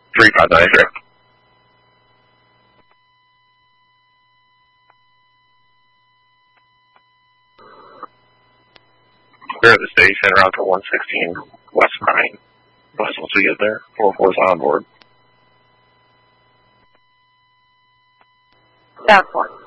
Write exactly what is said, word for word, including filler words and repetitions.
three five nine, correct. We're at the station, route to one sixteen West Pine. Once we get there, four four's on board. South one.